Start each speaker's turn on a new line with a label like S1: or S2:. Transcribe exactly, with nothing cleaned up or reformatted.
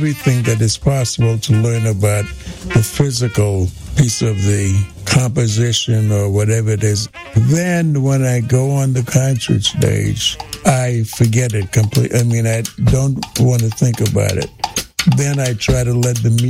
S1: everything that is possible to learn about the physical piece of the composition or whatever it is. Then when I go on the concert stage, I forget it completely. I mean, I don't want to think about it. Then I try to let the